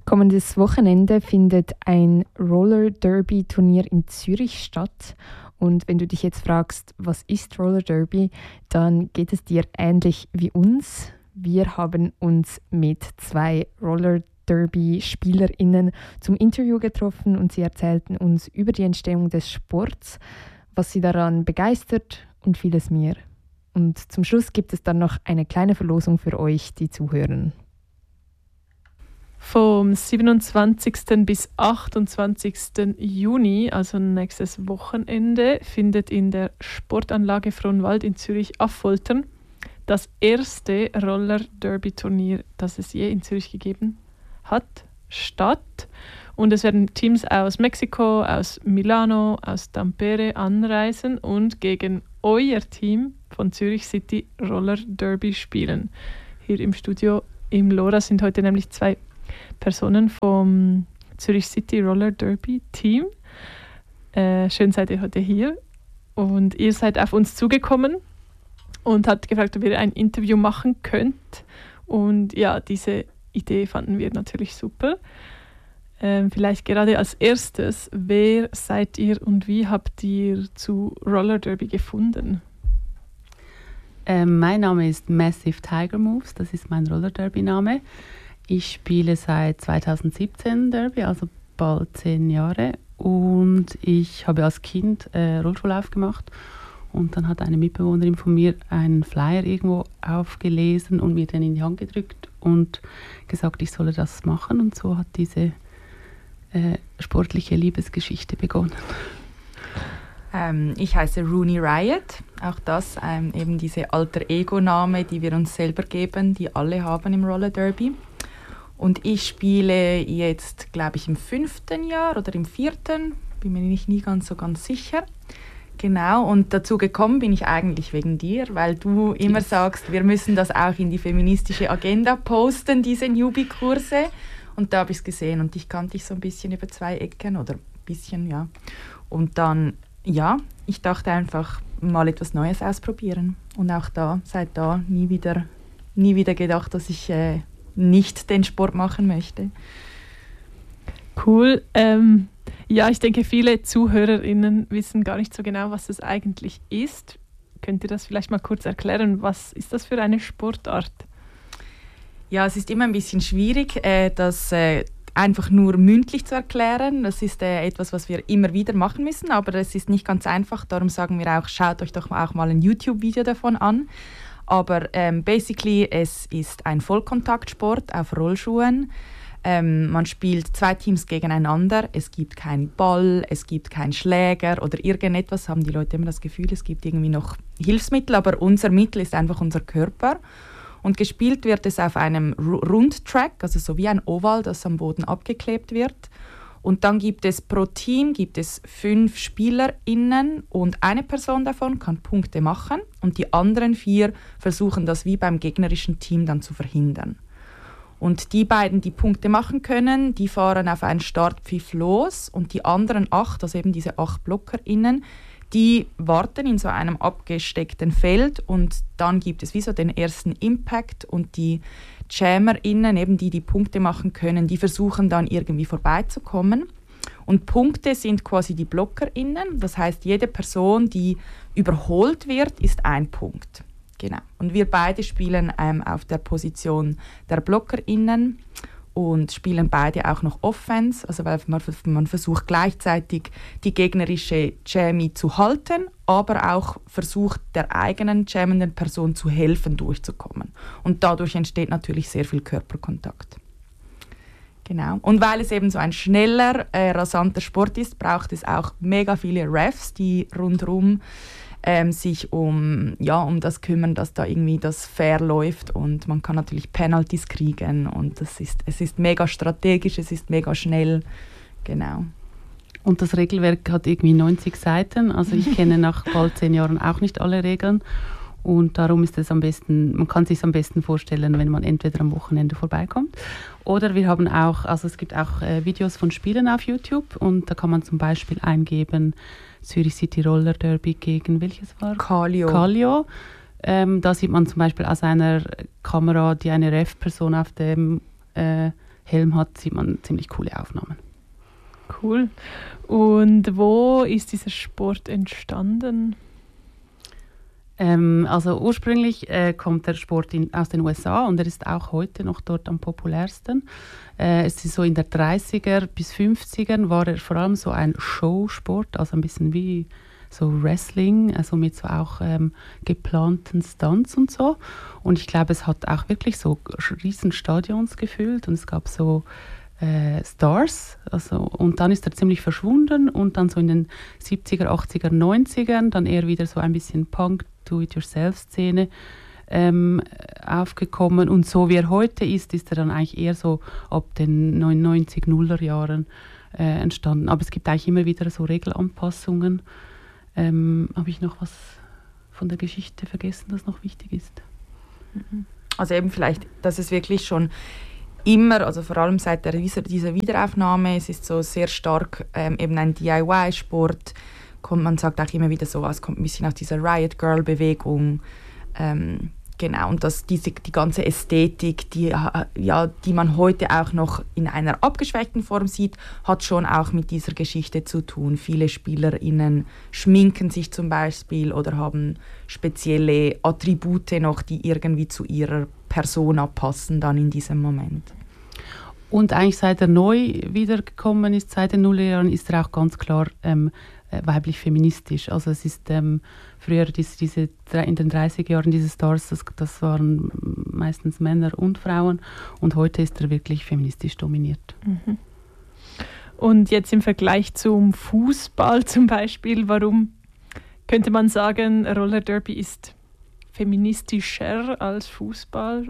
Kommendes Wochenende findet ein Roller Derby Turnier in Zürich statt. Und wenn du dich jetzt fragst, was ist Roller Derby, dann geht es dir ähnlich wie uns. Wir haben uns mit 2 Roller Derby-SpielerInnen zum Interview getroffen und sie erzählten uns über die Entstehung des Sports, was sie daran begeistert und vieles mehr. Und zum Schluss gibt es dann noch eine kleine Verlosung für euch, die zuhören. Vom 27. bis 28. Juni, also nächstes Wochenende, findet in der Sportanlage Frohnwald in Zürich-Affoltern das erste Roller-Derby-Turnier, das es je in Zürich gegeben hat, statt. Und es werden Teams aus Mexiko, aus Milano, aus Tampere anreisen und gegen euer Team von Zürich City Roller Derby spielen. Hier im Studio im LoRa sind heute nämlich 2 Personen vom Zürich City Roller Derby Team. Schön seid ihr heute hier und ihr seid auf uns zugekommen und habt gefragt, ob ihr ein Interview machen könnt. Und ja, diese Idee fanden wir natürlich super. Vielleicht gerade als erstes, wer seid ihr und wie habt ihr zu Roller Derby gefunden? Mein Name ist Massive Tiger Moves, das ist mein Roller Derby Name. Ich spiele seit 2017 Derby, also bald 10 Jahre. Und ich habe als Kind Rollschuhlauf gemacht. Und dann hat eine Mitbewohnerin von mir einen Flyer irgendwo aufgelesen und mir den in die Hand gedrückt und gesagt, ich solle das machen. Und so hat diese sportliche Liebesgeschichte begonnen. Ich heiße Rooney Riot. Auch das eben diese Alter-Ego-Name, die wir uns selber geben, die alle haben im Roller Derby. Und ich spiele jetzt, glaube ich, im 5. Jahr oder im 4. Bin mir nie ganz sicher. Genau, und dazu gekommen bin ich eigentlich wegen dir, weil du immer sagst, wir müssen das auch in die feministische Agenda posten, diese Newbie-Kurse. Und da habe ich es gesehen und ich kannte dich so ein bisschen über 2 Ecken oder ein bisschen, ja. Und dann, ja, ich dachte einfach, mal etwas Neues ausprobieren. Und auch seit da, nie wieder gedacht, dass ich nicht den Sport machen möchte. Cool. Ja, ich denke, viele ZuhörerInnen wissen gar nicht so genau, was es eigentlich ist. Könnt ihr das vielleicht mal kurz erklären? Was ist das für eine Sportart? Ja, es ist immer ein bisschen schwierig, das einfach nur mündlich zu erklären. Das ist etwas, was wir immer wieder machen müssen, aber es ist nicht ganz einfach. Darum sagen wir auch, schaut euch doch auch mal ein YouTube-Video davon an. Aber basically, es ist ein Vollkontaktsport auf Rollschuhen. Man spielt 2 Teams gegeneinander. Es gibt keinen Ball, es gibt keinen Schläger oder irgendetwas. Haben die Leute immer das Gefühl, es gibt irgendwie noch Hilfsmittel, aber unser Mittel ist einfach unser Körper. Und gespielt wird es auf einem Rundtrack, also so wie ein Oval, das am Boden abgeklebt wird. Und dann gibt es pro Team 5 SpielerInnen und eine Person davon kann Punkte machen und die anderen 4 versuchen das wie beim gegnerischen Team dann zu verhindern. Und die beiden, die Punkte machen können, die fahren auf einen Startpfiff los und die anderen 8, also eben diese 8 BlockerInnen, die warten in so einem abgesteckten Feld und dann gibt es wie so den ersten Impact und die JammerInnen, eben die Punkte machen können, die versuchen dann irgendwie vorbeizukommen. Und Punkte sind quasi die BlockerInnen, das heißt, jede Person, die überholt wird, ist 1 Punkt. Genau. Und wir beide spielen auf der Position der BlockerInnen und spielen beide auch noch Offense, also weil man versucht gleichzeitig die gegnerische Jamie zu halten, aber auch versucht der eigenen jammenden Person zu helfen, durchzukommen. Und dadurch entsteht natürlich sehr viel Körperkontakt. Genau. Und weil es eben so ein schneller, rasanter Sport ist, braucht es auch mega viele Refs, die rundherum sich um das kümmern, dass da irgendwie das fair läuft und man kann natürlich Penalties kriegen und es ist mega strategisch, es ist mega schnell, genau. Und das Regelwerk hat irgendwie 90 Seiten, also ich kenne nach bald 10 Jahren auch nicht alle Regeln und darum ist es am besten, man kann es sich am besten vorstellen, wenn man entweder am Wochenende vorbeikommt oder wir haben auch, also es gibt auch Videos von Spielen auf YouTube und da kann man zum Beispiel eingeben, Zürich City Roller Derby gegen, welches war? Kallio. Da sieht man zum Beispiel aus einer Kamera, die eine Ref-Person auf dem Helm hat, sieht man ziemlich coole Aufnahmen. Cool. Und wo ist dieser Sport entstanden? Also ursprünglich kommt der Sport aus den USA und er ist auch heute noch dort am populärsten. Es ist so in der 30er bis 50er war er vor allem so ein Showsport, also ein bisschen wie so Wrestling, also mit so auch geplanten Stunts und so. Und ich glaube, es hat auch wirklich so riesen Stadions gefüllt und es gab so Stars, also, und dann ist er ziemlich verschwunden und dann so in den 70er, 80er, 90ern dann eher wieder so ein bisschen Punk, Do-it-yourself-Szene aufgekommen und so wie er heute ist er dann eigentlich eher so ab den 99-0er Jahren entstanden. Aber es gibt eigentlich immer wieder so Regelanpassungen. Habe ich noch was von der Geschichte vergessen, das noch wichtig ist? Also eben vielleicht, dass es wirklich schon immer, also vor allem seit dieser Wiederaufnahme, es ist so sehr stark eben ein DIY-Sport. Man sagt auch immer wieder so, es kommt ein bisschen aus dieser Riot Girl-Bewegung. Genau, und dass die ganze Ästhetik, die man heute auch noch in einer abgeschwächten Form sieht, hat schon auch mit dieser Geschichte zu tun. Viele SpielerInnen schminken sich zum Beispiel oder haben spezielle Attribute noch, die irgendwie zu ihrer Persona passen dann in diesem Moment. Und eigentlich seit er neu wiedergekommen ist, seit den Nullerjahren, ist er auch ganz klar weiblich feministisch. Also es ist früher diese in den 30er Jahren diese Stars, das waren meistens Männer und Frauen und heute ist er wirklich feministisch dominiert. Mhm. Und jetzt im Vergleich zum Fußball zum Beispiel, warum könnte man sagen, Roller Derby ist feministischer als Fußball?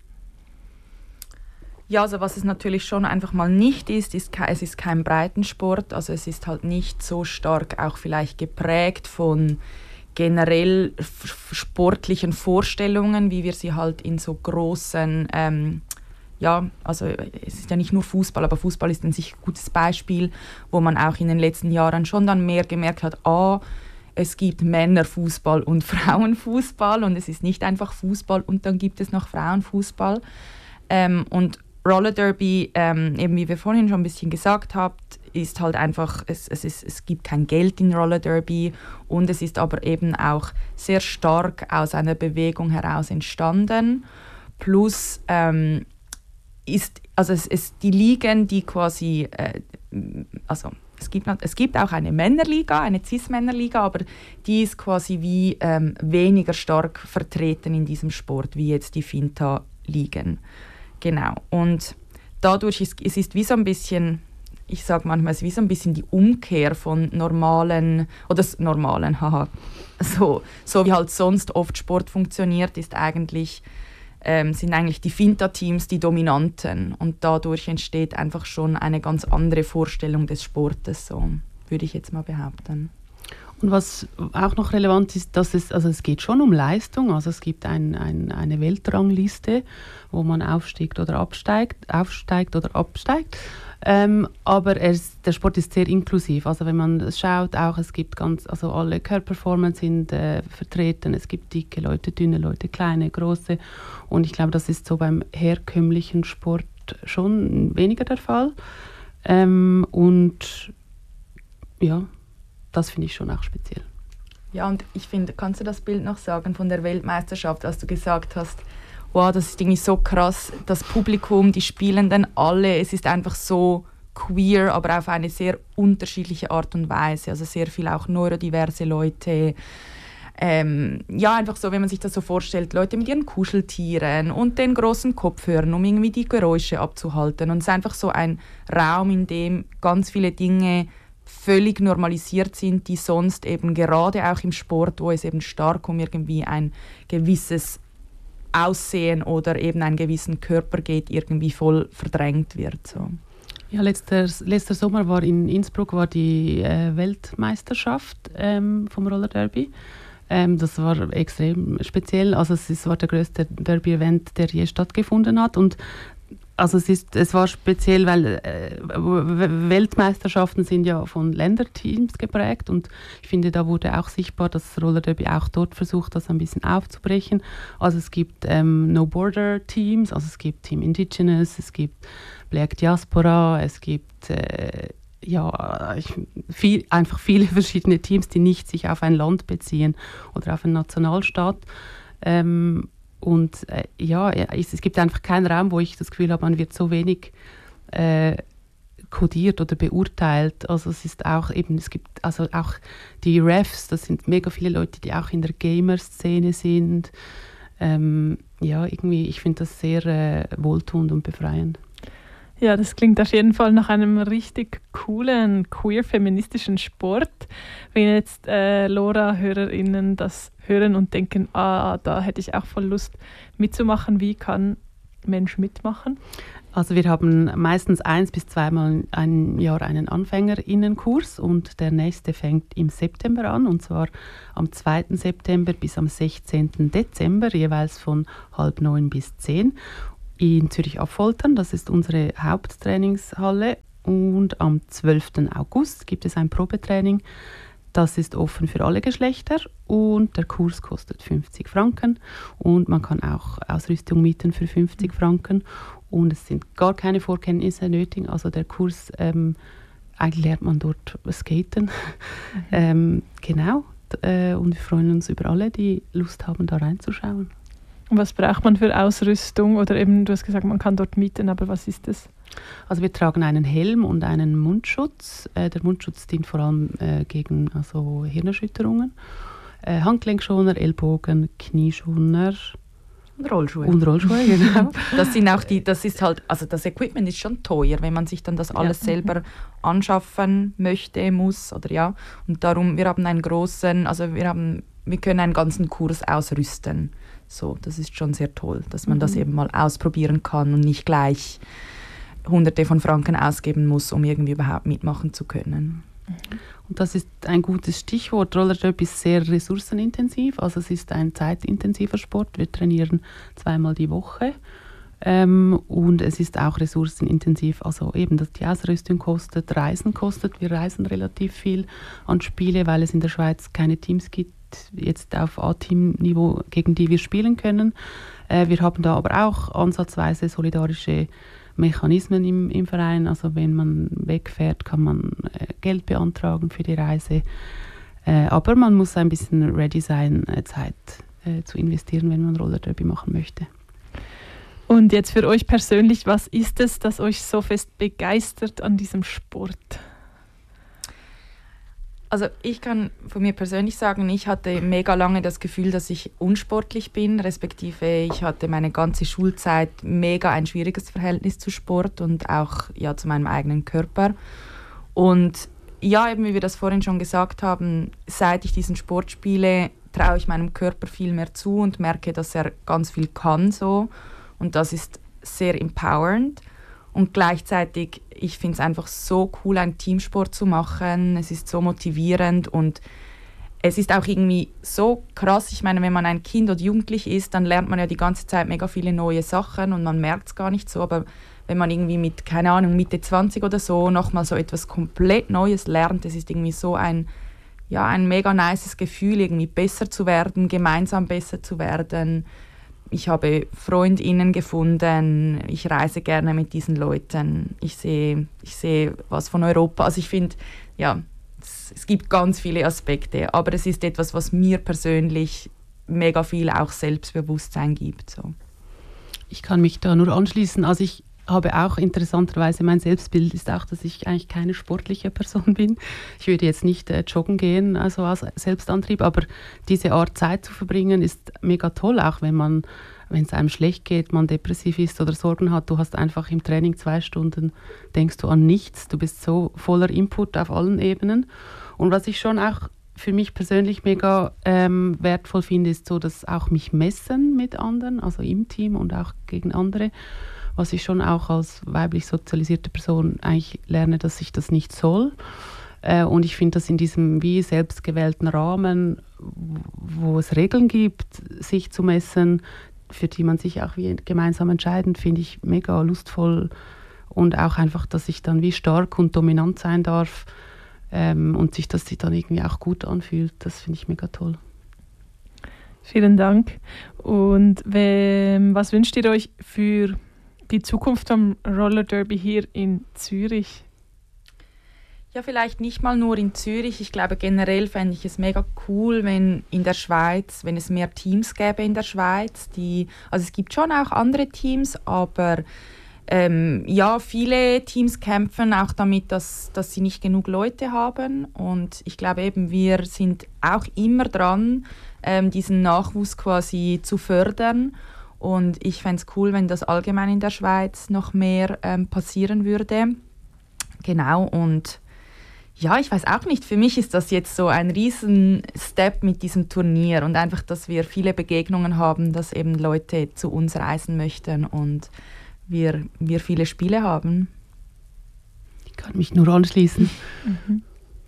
Ja, also was es natürlich schon einfach mal nicht ist, es ist kein Breitensport, also es ist halt nicht so stark auch vielleicht geprägt von generell sportlichen Vorstellungen, wie wir sie halt in so großen, also es ist ja nicht nur Fußball, aber Fußball ist an sich ein gutes Beispiel, wo man auch in den letzten Jahren schon dann mehr gemerkt hat, es gibt Männerfußball und Frauenfußball und es ist nicht einfach Fußball und dann gibt es noch Frauenfußball. Und Roller Derby, eben wie wir vorhin schon ein bisschen gesagt habt, ist halt einfach, es gibt kein Geld in Roller Derby und es ist aber eben auch sehr stark aus einer Bewegung heraus entstanden. Plus die Ligen, die quasi, es gibt auch eine Männerliga, eine Cis-Männerliga, aber die ist quasi wie weniger stark vertreten in diesem Sport, wie jetzt die Finta-Ligen. Genau, und dadurch ist es wie so ein bisschen, ich sage manchmal, es ist wie so ein bisschen die Umkehr von normalen, so wie halt sonst oft Sport funktioniert, sind eigentlich die Finta-Teams die Dominanten und dadurch entsteht einfach schon eine ganz andere Vorstellung des Sportes, so würde ich jetzt mal behaupten. Und was auch noch relevant ist, dass es geht schon um Leistung, also es gibt eine Weltrangliste, wo man aufsteigt oder absteigt. Aber der Sport ist sehr inklusiv. Also wenn man schaut, auch es gibt alle Körperformen sind vertreten. Es gibt dicke Leute, dünne Leute, kleine, große. Und ich glaube, das ist so beim herkömmlichen Sport schon weniger der Fall. Und ja, das finde ich schon auch speziell. Ja, und ich finde, kannst du das Bild noch sagen von der Weltmeisterschaft, als du gesagt hast, wow, das ist irgendwie so krass, das Publikum, die Spielenden, alle, es ist einfach so queer, aber auf eine sehr unterschiedliche Art und Weise, also sehr viel auch neurodiverse Leute, einfach so, wenn man sich das so vorstellt, Leute mit ihren Kuscheltieren und den großen Kopfhörern, um irgendwie die Geräusche abzuhalten und es ist einfach so ein Raum, in dem ganz viele Dinge völlig normalisiert sind, die sonst eben gerade auch im Sport, wo es eben stark um irgendwie ein gewisses Aussehen oder eben einen gewissen Körper geht, irgendwie voll verdrängt wird. So. Ja, letzter Sommer war in Innsbruck die Weltmeisterschaft vom Roller Derby. Das war extrem speziell. Also es war der größte Derby-Event, der je stattgefunden hat. Und Also es war speziell, weil Weltmeisterschaften sind ja von Länderteams geprägt und ich finde, da wurde auch sichtbar, dass Roller Derby auch dort versucht, das ein bisschen aufzubrechen. Also es gibt No-Border-Teams, also es gibt Team Indigenous, es gibt Black Diaspora, es gibt einfach viele verschiedene Teams, die nicht sich auf ein Land beziehen oder auf einen Nationalstaat. Es gibt einfach keinen Raum, wo ich das Gefühl habe, man wird so wenig kodiert oder beurteilt. Also es gibt auch die Refs, das sind mega viele Leute, die auch in der Gamer-Szene sind. Ich finde das sehr wohltuend und befreiend. Ja, das klingt auf jeden Fall nach einem richtig coolen, queer-feministischen Sport. Wenn jetzt LoRa-HörerInnen das hören und denken, da hätte ich auch voll Lust mitzumachen, wie kann ein Mensch mitmachen? Also wir haben meistens 1 bis 2 Mal im Jahr einen AnfängerInnenkurs und der nächste fängt im September an, und zwar am 2. September bis am 16. Dezember, jeweils von 8:30 bis 10 in Zürich-Affoltern. Das ist unsere Haupttrainingshalle. Und am 12. August gibt es ein Probetraining. Das ist offen für alle Geschlechter und der Kurs kostet 50 Franken. Und man kann auch Ausrüstung mieten für 50 Franken. Und es sind gar keine Vorkenntnisse nötig. Also der Kurs, eigentlich lernt man dort Skaten. Genau. Und wir freuen uns über alle, die Lust haben, da reinzuschauen. Und was braucht man für Ausrüstung? Oder eben, du hast gesagt, man kann dort mieten, aber was ist das? Also wir tragen einen Helm und einen Mundschutz. Der Mundschutz dient vor allem gegen Hirnerschütterungen. Handgelenkschoner, Ellbogen, Knieschoner. Und Rollschuhe. Und Rollschuhe, genau. Das Equipment ist schon teuer, wenn man sich dann das alles selber anschaffen möchte, muss oder ja. Und darum, wir können einen ganzen Kurs ausrüsten. So, das ist schon sehr toll, dass man das eben mal ausprobieren kann und nicht gleich Hunderte von Franken ausgeben muss, um irgendwie überhaupt mitmachen zu können. Und das ist ein gutes Stichwort. Roller Derby ist sehr ressourcenintensiv, also es ist ein zeitintensiver Sport. Wir trainieren 2-mal die Woche und es ist auch ressourcenintensiv, also eben, dass die Ausrüstung kostet, Reisen kostet. Wir reisen relativ viel an Spiele, weil es in der Schweiz keine Teams gibt, jetzt auf A-Team-Niveau, gegen die wir spielen können. Wir haben da aber auch ansatzweise solidarische Mechanismen im Verein. Also wenn man wegfährt, kann man Geld beantragen für die Reise. Aber man muss ein bisschen ready sein, Zeit zu investieren, wenn man Roller Derby machen möchte. Und jetzt für euch persönlich, was ist es, das euch so fest begeistert an diesem Sport? Also ich kann von mir persönlich sagen, ich hatte mega lange das Gefühl, dass ich unsportlich bin, respektive ich hatte meine ganze Schulzeit mega ein schwieriges Verhältnis zu Sport und auch zu meinem eigenen Körper. Und ja, eben wie wir das vorhin schon gesagt haben, seit ich diesen Sport spiele, traue ich meinem Körper viel mehr zu und merke, dass er ganz viel kann so. Und das ist sehr empowernd. Und gleichzeitig, ich finde es einfach so cool, einen Teamsport zu machen. Es ist so motivierend und es ist auch irgendwie so krass. Ich meine, wenn man ein Kind oder Jugendlich ist, dann lernt man ja die ganze Zeit mega viele neue Sachen und man merkt es gar nicht so. Aber wenn man irgendwie mit, keine Ahnung, Mitte 20 oder so nochmal so etwas komplett Neues lernt, das ist irgendwie so ein mega nices Gefühl, irgendwie besser zu werden, gemeinsam besser zu werden. Ich habe FreundInnen gefunden, ich reise gerne mit diesen Leuten, ich sehe was von Europa. Also ich finde, es gibt ganz viele Aspekte, aber es ist etwas, was mir persönlich mega viel auch Selbstbewusstsein gibt. So. Ich kann mich da nur anschließen. Also ich habe auch interessanterweise, mein Selbstbild ist auch, dass ich eigentlich keine sportliche Person bin. Ich würde jetzt nicht joggen gehen, also als Selbstantrieb, aber diese Art Zeit zu verbringen ist mega toll, auch wenn es einem schlecht geht, man depressiv ist oder Sorgen hat. Du hast einfach im Training 2 Stunden, denkst du an nichts, du bist so voller Input auf allen Ebenen. Und was ich schon auch für mich persönlich mega wertvoll finde, ist so, dass auch mich messen mit anderen, also im Team und auch gegen andere, was ich schon auch als weiblich sozialisierte Person eigentlich lerne, dass ich das nicht soll. Und ich finde, dass in diesem wie selbstgewählten Rahmen, wo es Regeln gibt, sich zu messen, für die man sich auch wie gemeinsam entscheidet, finde ich mega lustvoll. Und auch einfach, dass ich dann wie stark und dominant sein darf und sich das dann irgendwie auch gut anfühlt. Das finde ich mega toll. Vielen Dank. Und was wünscht ihr euch für die Zukunft am Roller Derby hier in Zürich? Ja, vielleicht nicht mal nur in Zürich. Ich glaube, generell fände ich es mega cool, wenn in der Schweiz, wenn es mehr Teams gäbe in der Schweiz. Also es gibt schon auch andere Teams, aber ja, viele Teams kämpfen auch damit, dass sie nicht genug Leute haben. Und ich glaube eben, wir sind auch immer dran, diesen Nachwuchs quasi zu fördern. Und ich fände es cool, wenn das allgemein in der Schweiz noch mehr passieren würde. Genau, und ja, ich weiß auch nicht, für mich ist das jetzt so ein riesen Step mit diesem Turnier und einfach, dass wir viele Begegnungen haben, dass eben Leute zu uns reisen möchten und wir viele Spiele haben. Ich kann mich nur anschließen. Mhm.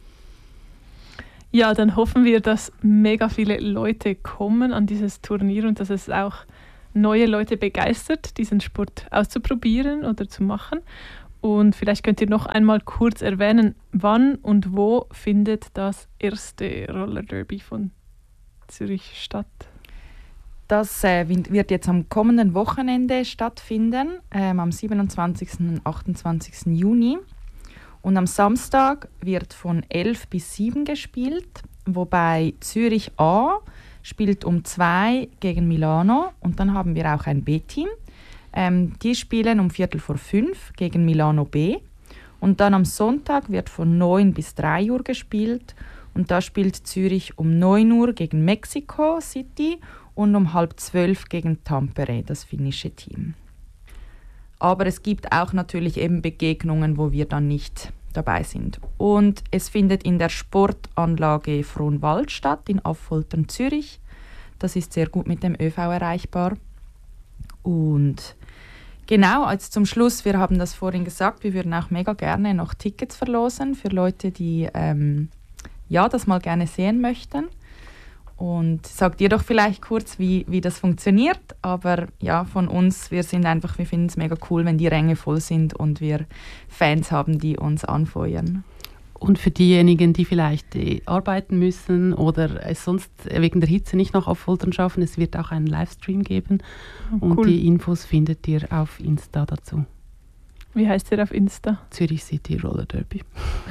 Ja, dann hoffen wir, dass mega viele Leute kommen an dieses Turnier und dass es auch neue Leute begeistert, diesen Sport auszuprobieren oder zu machen. Und vielleicht könnt ihr noch einmal kurz erwähnen, wann und wo findet das erste Roller Derby von Zürich statt? Das wird jetzt am kommenden Wochenende stattfinden, am 27. und 28. Juni. Und am Samstag wird von 11 bis 7 gespielt, wobei Zürich A spielt um 2 gegen Milano und dann haben wir auch ein B-Team. Die spielen um 4:45 gegen Milano B. Und dann am Sonntag wird von 9 bis 3 Uhr gespielt. Und da spielt Zürich um 9 Uhr gegen Mexico City und um 11:30 gegen Tampere, das finnische Team. Aber es gibt auch natürlich eben Begegnungen, wo wir dann nicht dabei sind. Und es findet in der Sportanlage Frohnwald statt, in Affoltern, Zürich. Das ist sehr gut mit dem ÖV erreichbar. Und genau, als zum Schluss, wir haben das vorhin gesagt, wir würden auch mega gerne noch Tickets verlosen für Leute, die das mal gerne sehen möchten. Und sagt ihr doch vielleicht kurz, wie das funktioniert. Aber ja, von uns, wir finden es mega cool, wenn die Ränge voll sind und wir Fans haben, die uns anfeuern. Und für diejenigen, die vielleicht arbeiten müssen oder es sonst wegen der Hitze nicht nach Affoltern schaffen, es wird auch einen Livestream geben. Und Cool. Die Infos findet ihr auf Insta dazu. Wie heißt ihr auf Insta? Zürich City Roller Derby.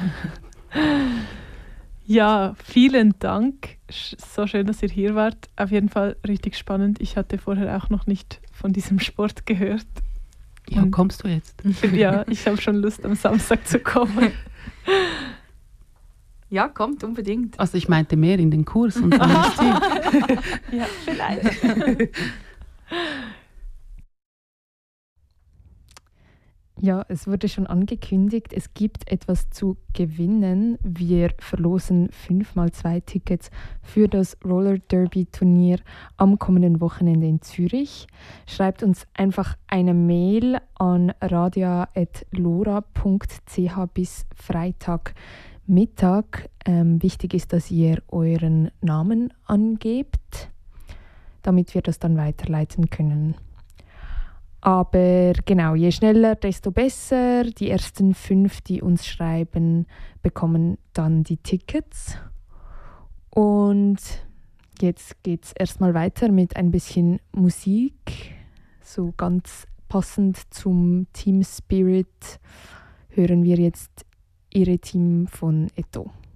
Ja, vielen Dank. So schön, dass ihr hier wart. Auf jeden Fall richtig spannend. Ich hatte vorher auch noch nicht von diesem Sport gehört. Ja, Und kommst du jetzt? ja, ich habe schon Lust, am Samstag zu kommen. Ja, kommt unbedingt. Also ich meinte mehr in den Kurs und dann ins Team. Ja, vielleicht. Ja, es wurde schon angekündigt, es gibt etwas zu gewinnen. Wir verlosen 5x2 Tickets für das Roller Derby Turnier am kommenden Wochenende in Zürich. Schreibt uns einfach eine Mail an radia@lora.ch bis Freitagmittag. Wichtig ist, dass ihr euren Namen angebt, damit wir das dann weiterleiten können. Aber genau, je schneller, desto besser. Die ersten 5, die uns schreiben, bekommen dann die Tickets. Und jetzt geht es erstmal weiter mit ein bisschen Musik. So ganz passend zum Team Spirit hören wir jetzt Ihre Team von Eto.